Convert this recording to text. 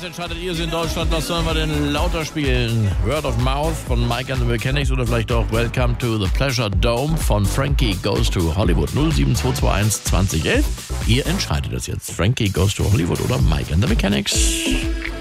entscheidet ihr es in Deutschland. Was sollen wir denn lauter spielen? Word of Mouth von Mike and the Mechanics oder vielleicht auch Welcome to the Pleasure Dome von Frankie Goes to Hollywood 07221 2011. Ihr entscheidet das jetzt. Frankie Goes to Hollywood oder Mike and the Mechanics.